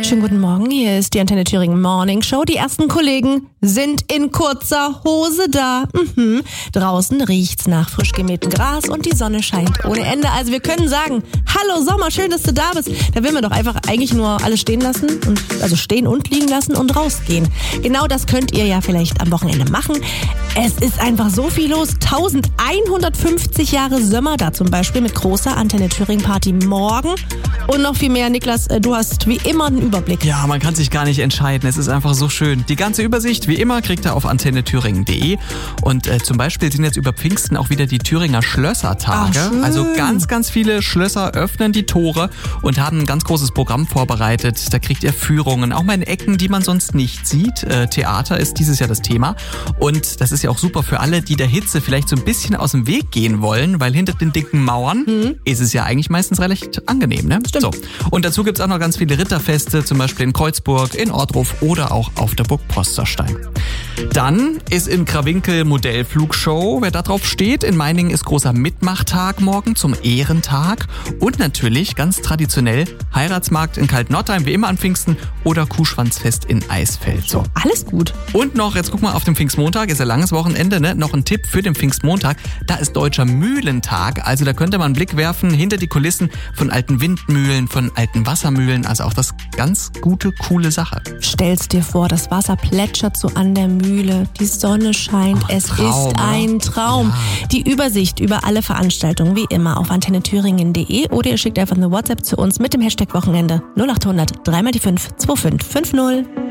Schönen guten Morgen, hier ist die Antenne Thüringen Morning Show. Die ersten Kollegen sind in kurzer Hose da. Draußen riecht's nach frisch gemähtem Gras und die Sonne scheint ohne Ende. Also wir können sagen, hallo Sommer, schön, dass du da bist. Da will man doch einfach eigentlich nur alles stehen lassen, stehen und liegen lassen und rausgehen. Genau das könnt ihr ja vielleicht am Wochenende machen. Es ist einfach so viel los. 1150 Jahre Sommer da zum Beispiel mit großer Antenne Thüringen Party morgen. Und noch viel mehr. Niklas, du hast wie immer einen Überblick. Ja, man kann sich gar nicht entscheiden. Es ist einfach so schön. Die ganze Übersicht, wie immer, kriegt ihr auf antennethüringen.de. Und zum Beispiel sind jetzt über Pfingsten auch wieder die Thüringer Schlössertage. Also ganz, ganz viele Schlösser öffnen die Tore und haben ein ganz großes Programm vorbereitet. Da kriegt ihr Führungen, auch mal in Ecken, die man sonst nicht sieht. Theater ist dieses Jahr das Thema. Und das ist ja auch super für alle, die der Hitze vielleicht so ein bisschen aus dem Weg gehen wollen, weil hinter den dicken Mauern ist es ja eigentlich meistens recht angenehm, ne? Stimmt. So. Und dazu gibt's auch noch ganz viele Ritterfeste, zum Beispiel in Kreuzburg, in Ortruf oder auch auf der Burg Posterstein. Dann ist in Krawinkel Modellflugshow, wer da drauf steht. In Meiningen ist großer Mitmachtag morgen zum Ehrentag. Und natürlich ganz traditionell Heiratsmarkt in Kaltnottheim, wie immer an Pfingsten, oder Kuhschwanzfest in Eisfeld. So. Alles gut. Und noch, jetzt guck mal, auf dem Pfingstmontag ist ja langes Wochenende, ne? Noch ein Tipp für den Pfingstmontag. Da ist Deutscher Mühlentag. Also da könnt ihr mal einen Blick werfen hinter die Kulissen von alten Windmühlen, von alten Wassermühlen. Also auch das ganz gute, coole Sache. Stell's dir vor, das Wasser plätschert so an der Mühle, die Sonne scheint, es Traum, ist ein Traum. Ja. Die Übersicht über alle Veranstaltungen wie immer auf antennethüringen.de oder ihr schickt einfach eine WhatsApp zu uns mit dem Hashtag Wochenende 0800 3 mal die 5 2550.